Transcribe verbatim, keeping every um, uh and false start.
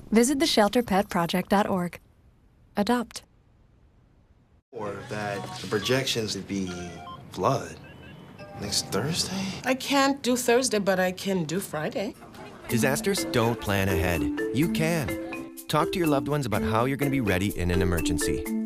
Visit the shelter pet project dot org. Adopt. Or that the projections would be flood next Thursday? I can't do Thursday, but I can do Friday. Disasters don't plan ahead. You can. Talk to your loved ones about how you're going to be ready in an emergency.